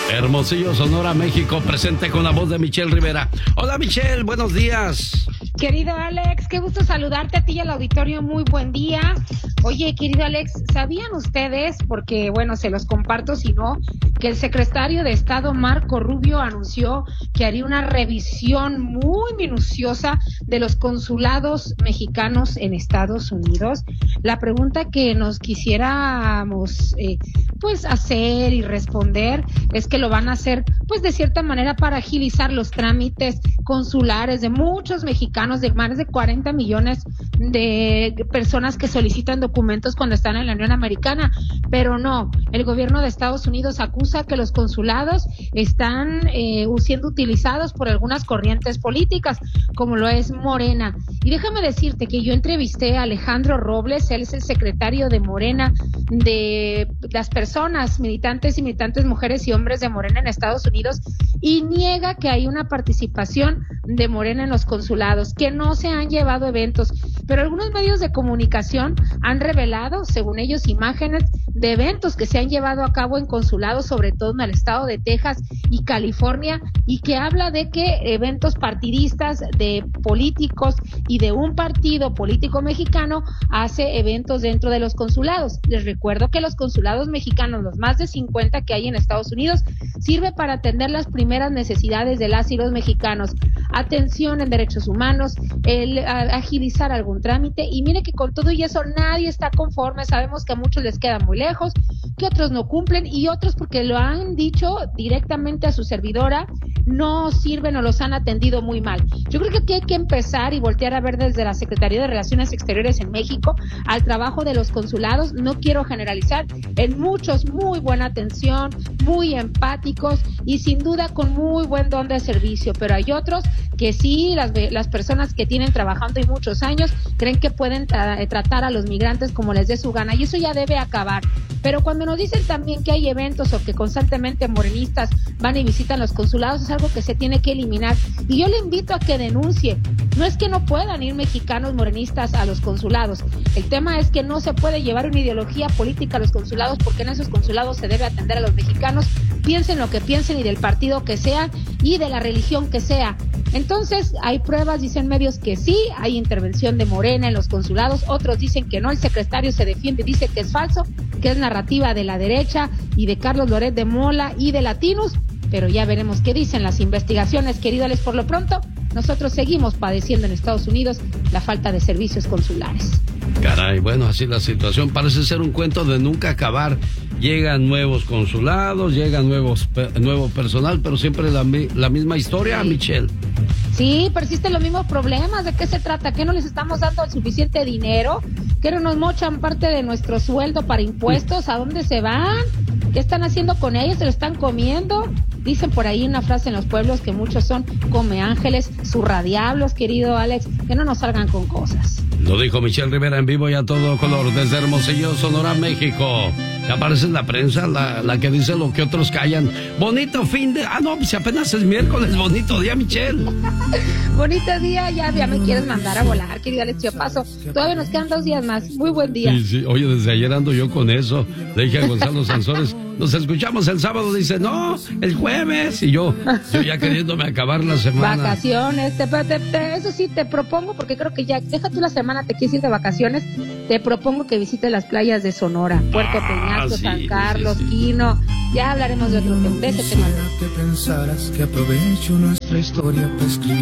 Hermosillo, Sonora, México, presente con la voz de Michelle Rivera. Hola, Michelle, buenos días. Querido Alex, qué gusto saludarte a ti y al auditorio, muy buen día. Oye, querido Alex, ¿sabían ustedes, porque bueno, se los comparto si no, que el secretario de Estado Marco Rubio anunció que haría una revisión muy minuciosa de los consulados mexicanos en Estados Unidos? La pregunta que nos quisiéramos pues hacer y responder es que lo van a hacer pues de cierta manera para agilizar los trámites consulares de muchos mexicanos, de más de 40 millones de personas que solicitan documentos cuando están en la Unión Americana, pero no, el gobierno de Estados Unidos acusa que los consulados están siendo utilizados por algunas corrientes políticas, como lo es Morena. Y déjame decirte que yo entrevisté a Alejandro Robles, él es el secretario de Morena, de las personas, militantes y militantes mujeres y hombres de Morena en Estados Unidos, y niega que hay una participación de Morena en los consulados, que no se han llevado eventos, pero algunos medios de comunicación han revelado, según ellos, imágenes de eventos que se han llevado a cabo en consulados, sobre todo en el estado de Texas y California, y que habla de que eventos partidistas de políticos y de un partido político mexicano hace eventos dentro de los consulados. Les recuerdo que los consulados mexicanos, los más de 50 que hay en Estados Unidos, sirve para atender las primeras necesidades de las y los mexicanos, atención en derechos humanos, el agilizar algún trámite, y mire que con todo y eso nadie está conforme. Sabemos que a muchos les queda muy lejos, que otros no cumplen y otros, porque lo han dicho directamente a su servidora, no sirven o los han atendido muy mal. Yo creo que aquí hay que empezar y voltear a ver desde la Secretaría de Relaciones Exteriores en México al trabajo de los consulados. No quiero generalizar, en muchos muy buena atención, muy empáticos y sin duda con muy buen don de servicio, pero hay otros que sí, las personas que tienen trabajando y muchos años creen que pueden tratar a los migrantes como les dé su gana, y eso ya debe acabar. Pero cuando nos dicen también que hay eventos o que constantemente morenistas van y visitan los consulados, es algo que se tiene que eliminar, y yo le invito a que denuncie. No es que no puedan ir mexicanos morenistas a los consulados, el tema es que no se puede llevar una ideología política a los consulados, porque en esos consulados se debe atender a los mexicanos, piensen lo que piensen y del partido que sea y de la religión que sea. Entonces hay pruebas, dicen medios, que sí, hay intervención de Morena en los consulados, otros dicen que no, el secretario se defiende, dice que es falso, que es narrativa de la derecha y de Carlos Loret de Mola y de Latinos, pero ya veremos qué dicen las investigaciones, querido Alex. Por lo pronto, nosotros seguimos padeciendo en Estados Unidos la falta de servicios consulares. Caray, bueno, así la situación parece ser un cuento de nunca acabar. Llegan nuevos consulados, llega nuevo personal, pero siempre la misma historia, sí. Michelle. Sí, persisten los mismos problemas. ¿De qué se trata? ¿Que no les estamos dando el suficiente dinero? ¿Que no nos mochan parte de nuestro sueldo para impuestos? ¿A dónde se van? ¿Qué están haciendo con ellos? ¿Se lo están comiendo? Dicen por ahí una frase en los pueblos que muchos son come ángeles, zurradiablos, querido Alex, que no nos salgan con cosas. Lo dijo Michelle Rivera en vivo y a todo color desde Hermosillo, Sonora, México. Que aparece en la prensa la que dice lo que otros callan. Bonito fin de... Ah, no, pues apenas es miércoles. Bonito día, Michelle. Bonito día, ya me quieres mandar a volar, querido Alex. Yo paso. Todavía nos quedan 2 días más. Muy buen día. Sí. Oye, desde ayer ando yo con eso. Le dije a Gonzalo Sansores, nos escuchamos el sábado. Dice, no, el jueves. Y yo ya queriéndome acabar la semana. Vacaciones. Eso sí, te propongo, porque creo que ya, deja tú la semana, te quieres ir de vacaciones. Te propongo que visites las playas de Sonora, Puerto Peñasco, sí, San Carlos, sí. Quino. Ya hablaremos de otro tema, de ese tema. Que pensaras que aprovecho nuestra historia para escribir.